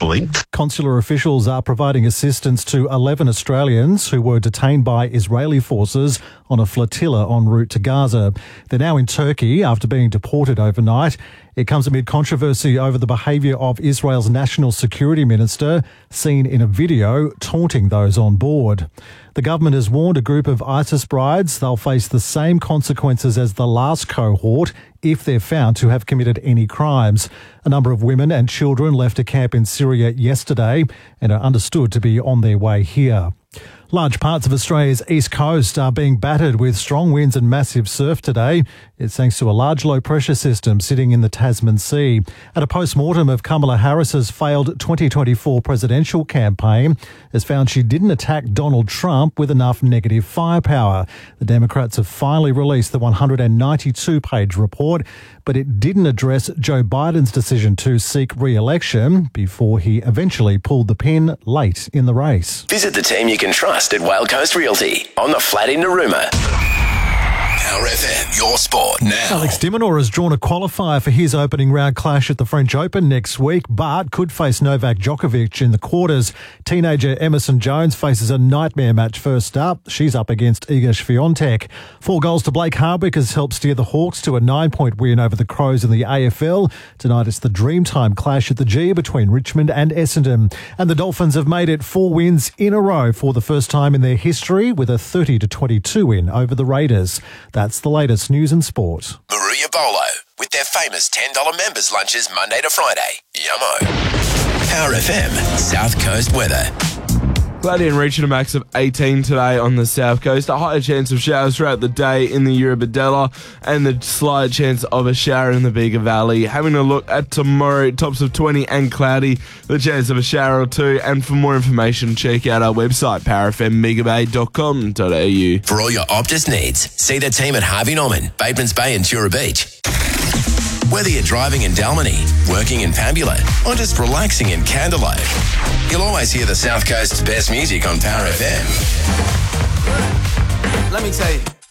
peacefully. Consular officials are providing assistance to 11 Australians who were detained by Israeli forces on a flotilla en route to Gaza. They're now in Turkey after being deported overnight. It comes amid controversy over the behaviour of Israel's national security minister, seen in a video taunting those on board. The government has warned a group of ISIS brides they'll face the same consequences as the last cohort if they're found to have committed any crimes. A number of women and children left a camp in Syria yesterday and are understood to be on their way here. Large parts of Australia's east coast are being battered with strong winds and massive surf today. It's thanks to a large low-pressure system sitting in the Tasman Sea. And a post-mortem of Kamala Harris's failed 2024 presidential campaign has found she didn't attack Donald Trump with enough negative firepower. The Democrats have finally released the 192-page report, but it didn't address Joe Biden's decision to seek re-election before he eventually pulled the pin late in the race. Visit the team you can trust at Whale Coast Realty on the flat in Narooma. Power FM, your sport now. Alex de Minaur has drawn a qualifier for his opening round clash at the French Open next week, but could face Novak Djokovic in the quarters. Teenager Emerson Jones faces a nightmare match first up. She's up against Iga Swiatek. 4 goals to Blake Hardwick has helped steer the Hawks to a 9-point win over the Crows in the AFL. Tonight it's the Dreamtime clash at the G between Richmond and Essendon. And the Dolphins have made it 4 wins in a row for the first time in their history with a 30-22 win over the Raiders. That's the latest news and sport. Maruya Bolo with their famous $10 members lunches Monday to Friday. Yummo. Power FM, South Coast weather. Cloudy and reaching a max of 18 today on the south coast. A higher chance of showers throughout the day in the Eurobodalla and the slight chance of a shower in the Bega Valley. Having a look at tomorrow, tops of 20 and cloudy, the chance of a shower or two. And for more information, check out our website, powerfmmegabay.com.au. For all your Optus needs, see the team at Harvey Norman, Batemans Bay and Tura Beach. Whether you're driving in Dalmany, working in Pambula, or just relaxing in Candelo, you'll always hear the South Coast's best music on Power FM. Let me tell you.